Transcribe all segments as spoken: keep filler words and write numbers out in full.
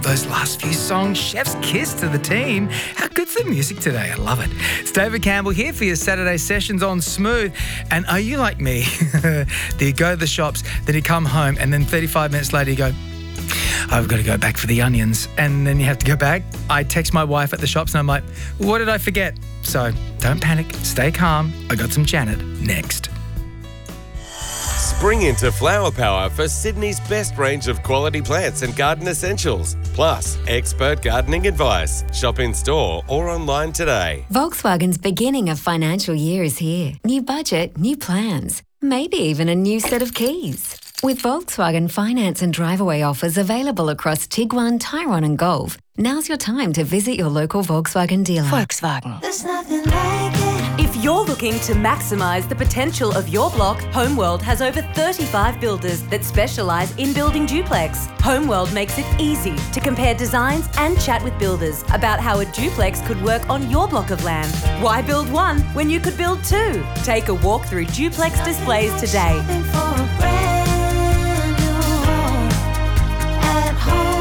those last few songs, chef's kiss to the team. How good's the music today? I love it. It's David Campbell here for your Saturday sessions on Smooth. And are you like me? Do you go to the shops, then you come home, and then thirty-five minutes later you go, I've got to go back for the onions. And then you have to go back. I text my wife at the shops and I'm like, what did I forget? So don't panic. Stay calm. I got some Janet next. Spring into Flower Power for Sydney's best range of quality plants and garden essentials. Plus, expert gardening advice. Shop in store or online today. Volkswagen's beginning of financial year is here. New budget, new plans. Maybe even a new set of keys. With Volkswagen finance and drive-away offers available across Tiguan, Tyrone and Golf, now's your time to visit your local Volkswagen dealer. Volkswagen. There's nothing like it. If you're looking to maximise the potential of your block, Homeworld has over thirty-five builders that specialise in building duplex. Homeworld makes it easy to compare designs and chat with builders about how a duplex could work on your block of land. Why build one when you could build two? Take a walk through duplex displays today. Shopping for a brand new home at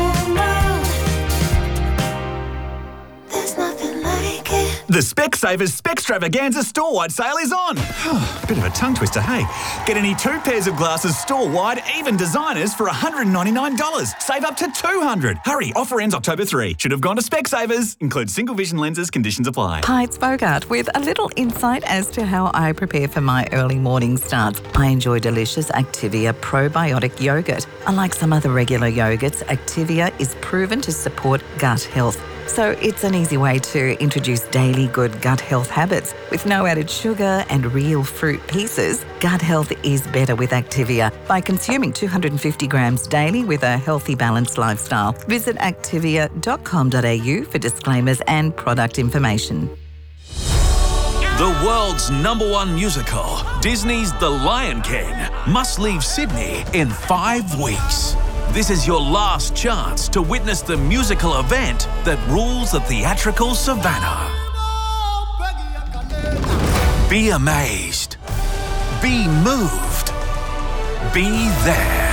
Homeworld. There's nothing like it. The Specsavers Specstravaganza store-wide sale is on. Bit of a tongue twister, hey? Get any two pairs of glasses store-wide, even designers, for one hundred ninety-nine dollars. Save up to two hundred dollars. Hurry, offer ends October third. Should have gone to Specsavers. Includes single vision lenses, conditions apply. Hi, it's Bogart with a little insight as to how I prepare for my early morning starts. I enjoy delicious Activia probiotic yogurt. Unlike some other regular yogurts, Activia is proven to support gut health. So it's an easy way to introduce daily good gut health habits. With no added sugar and real fruit pieces, gut health is better with Activia by consuming two hundred fifty grams daily with a healthy, balanced lifestyle. Visit activia dot com dot a u for disclaimers and product information. The world's number one musical, Disney's The Lion King, must leave Sydney in five weeks. This is your last chance to witness the musical event that rules the theatrical savannah. Be amazed. Be moved. Be there.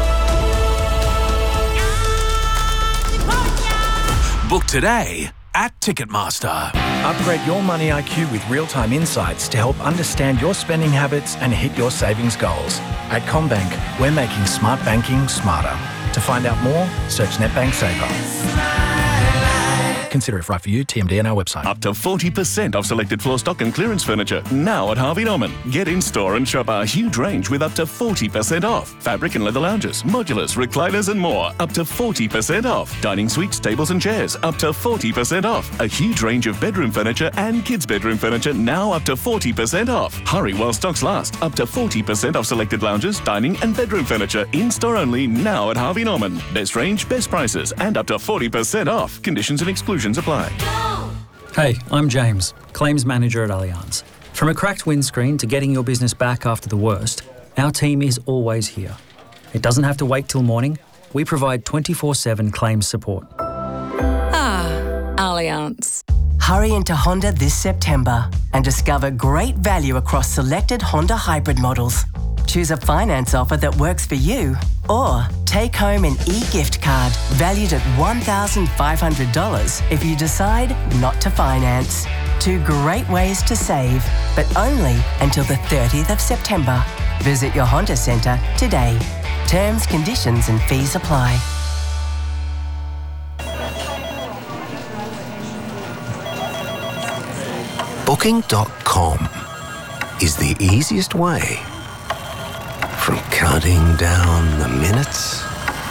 Book today at Ticketmaster. Upgrade your money I Q with real-time insights to help understand your spending habits and hit your savings goals. At CommBank, we're making smart banking smarter. To find out more, search NetBank Saver. Consider if right for you. T M D on our website. Up to forty percent off selected floor stock and clearance furniture now at Harvey Norman. Get in store and shop our huge range with up to forty percent off. Fabric and leather lounges, modulars, recliners and more. Up to forty percent off. Dining suites, tables and chairs. Up to forty percent off. A huge range of bedroom furniture and kids' bedroom furniture now up to forty percent off. Hurry while stocks last. Up to forty percent off selected lounges, dining and bedroom furniture. In store only now at Harvey Norman. Best range, best prices and up to forty percent off. Conditions and exclusions apply. Hey, I'm James, Claims Manager at Allianz. From a cracked windscreen to getting your business back after the worst, our team is always here. It doesn't have to wait till morning. We provide twenty-four seven claims support. Ah, Allianz. Hurry into Honda this September and discover great value across selected Honda hybrid models. Choose a finance offer that works for you or take home an e-gift card valued at one thousand five hundred dollars if you decide not to finance. Two great ways to save, but only until the thirtieth of September. Visit your Honda Centre today. Terms, conditions and fees apply. Booking dot com is the easiest way from counting down the minutes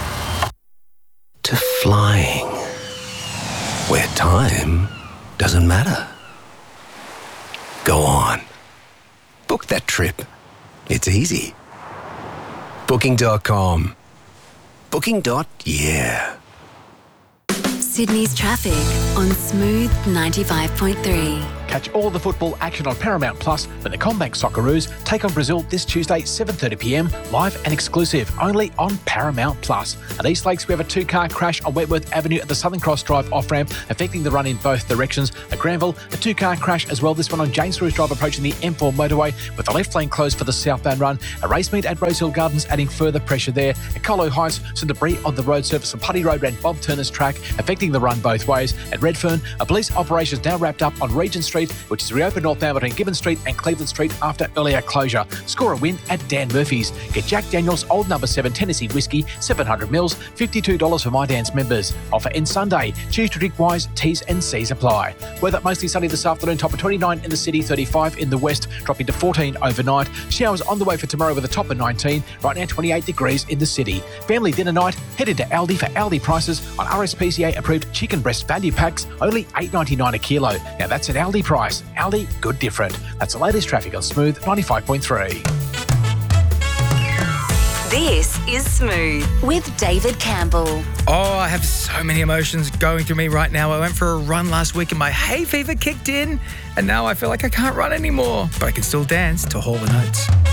to flying, where time doesn't matter. Go on. Book that trip. It's easy. Booking dot com. Booking. Yeah. Sydney's traffic on Smooth ninety-five point three. Catch all the football action on Paramount Plus when the Combank Socceroos take on Brazil this Tuesday, seven thirty p m, live and exclusive, only on Paramount Plus. At East Lakes, we have a two-car crash on Wentworth Avenue at the Southern Cross Drive off-ramp, affecting the run in both directions. At Granville, a two-car crash as well, this one on James Roos Drive approaching the M four motorway, with the left lane closed for the southbound run. A race meet at Rosehill Gardens, adding further pressure there. At Colo Heights, some debris on the road surface and Putty Road ran Bob Turner's track, affecting the run both ways. At Redfern, a police operation is now wrapped up on Regent Street, which is reopened northbound between Gibbon Street and Cleveland Street after earlier closure. Score a win at Dan Murphy's. Get Jack Daniel's Old Number seven Tennessee Whiskey, seven hundred mils, fifty-two dollars for My Dan's members. Offer ends Sunday. Choose to drink wise. T's and C's apply. Weather mostly sunny this afternoon, top of twenty-nine in the city, thirty-five in the west, dropping to fourteen overnight. Showers on the way for tomorrow with a top of nineteen. Right now, twenty-eight degrees in the city. Family dinner night, head into Aldi for Aldi prices on R S P C A approved chicken breast value packs, only eight ninety-nine a kilo. Now that's an Aldi price. Aldi, good different. That's the latest traffic on Smooth ninety-five point three. This is Smooth with David Campbell. Oh, I have so many emotions going through me right now. I went for a run last week and my hay fever kicked in, and now I feel like I can't run anymore, but I can still dance to Hall and Oates.